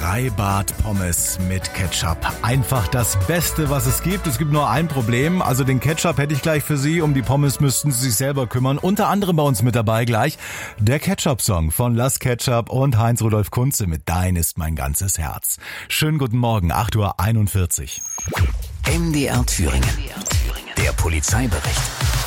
Freibad-Pommes mit Ketchup. Einfach das Beste, was es gibt. Es gibt nur ein Problem. Also den Ketchup hätte ich gleich für Sie. Um die Pommes müssten Sie sich selber kümmern. Unter anderem bei uns mit dabei gleich der Ketchup-Song von Las Ketchup und Heinz-Rudolf Kunze mit Dein ist mein ganzes Herz. Schönen guten Morgen, 8:41 Uhr. MDR Thüringen. Der Polizeibericht.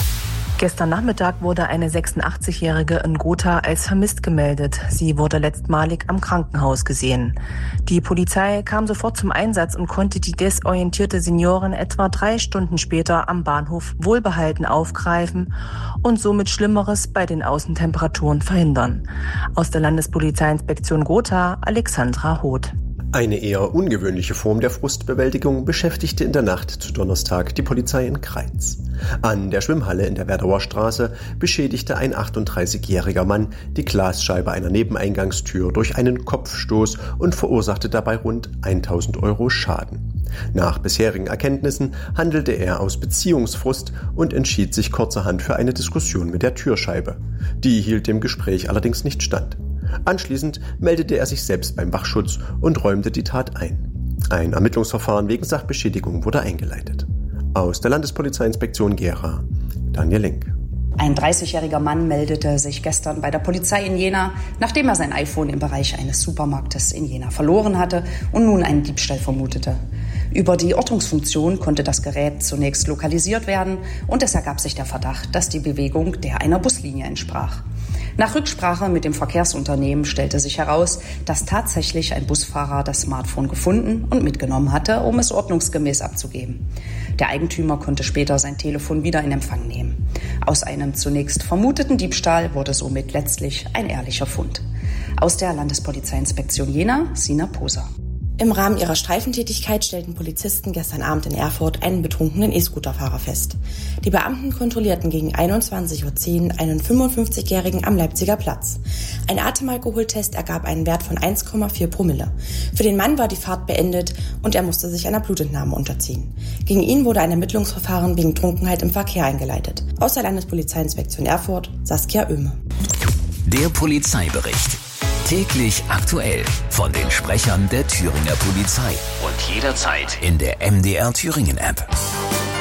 Gestern Nachmittag wurde eine 86-Jährige in Gotha als vermisst gemeldet. Sie wurde letztmalig am Krankenhaus gesehen. Die Polizei kam sofort zum Einsatz und konnte die desorientierte Seniorin etwa 3 Stunden später am Bahnhof wohlbehalten aufgreifen und somit Schlimmeres bei den Außentemperaturen verhindern. Aus der Landespolizeiinspektion Gotha, Alexandra Hoth. Eine eher ungewöhnliche Form der Frustbewältigung beschäftigte in der Nacht zu Donnerstag die Polizei in Kreitz. An der Schwimmhalle in der Werdauer Straße beschädigte ein 38-jähriger Mann die Glasscheibe einer Nebeneingangstür durch einen Kopfstoß und verursachte dabei rund 1.000 € Schaden. Nach bisherigen Erkenntnissen handelte er aus Beziehungsfrust und entschied sich kurzerhand für eine Diskussion mit der Türscheibe. Die hielt dem Gespräch allerdings nicht stand. Anschließend meldete er sich selbst beim Wachschutz und räumte die Tat ein. Ein Ermittlungsverfahren wegen Sachbeschädigung wurde eingeleitet. Aus der Landespolizeiinspektion Gera, Daniel Link. Ein 30-jähriger Mann meldete sich gestern bei der Polizei in Jena, nachdem er sein iPhone im Bereich eines Supermarktes in Jena verloren hatte und nun einen Diebstahl vermutete. Über die Ortungsfunktion konnte das Gerät zunächst lokalisiert werden und es ergab sich der Verdacht, dass die Bewegung der einer Buslinie entsprach. Nach Rücksprache mit dem Verkehrsunternehmen stellte sich heraus, dass tatsächlich ein Busfahrer das Smartphone gefunden und mitgenommen hatte, um es ordnungsgemäß abzugeben. Der Eigentümer konnte später sein Telefon wieder in Empfang nehmen. Aus einem zunächst vermuteten Diebstahl wurde somit letztlich ein ehrlicher Fund. Aus der Landespolizeiinspektion Jena, Sina Poser. Im Rahmen ihrer Streifentätigkeit stellten Polizisten gestern Abend in Erfurt einen betrunkenen E-Scooterfahrer fest. Die Beamten kontrollierten gegen 21:10 Uhr einen 55-Jährigen am Leipziger Platz. Ein Atemalkoholtest ergab einen Wert von 1,4 Promille. Für den Mann war die Fahrt beendet und er musste sich einer Blutentnahme unterziehen. Gegen ihn wurde ein Ermittlungsverfahren wegen Trunkenheit im Verkehr eingeleitet. Aus der Landespolizeiinspektion Erfurt, Saskia Oehme. Der Polizeibericht. Täglich aktuell von den Sprechern der Thüringer Polizei und jederzeit in der MDR Thüringen App.